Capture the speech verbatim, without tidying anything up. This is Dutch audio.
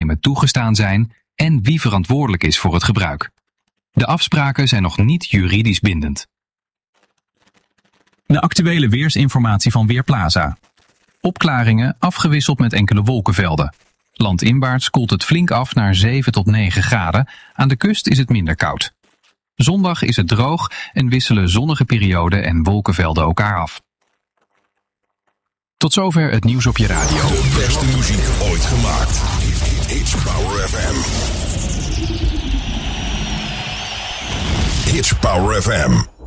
systemen toegestaan zijn en wie verantwoordelijk is voor het gebruik. De afspraken zijn nog niet juridisch bindend. De actuele weersinformatie van Weerplaza. Opklaringen afgewisseld met enkele wolkenvelden. Landinwaarts koelt het flink af naar zeven tot negen graden. Aan de kust is het minder koud. Zondag is het droog en wisselen zonnige perioden en wolkenvelden elkaar af. Tot zover het nieuws op je radio. De beste muziek ooit gemaakt. It's Power F M. It's Power F M.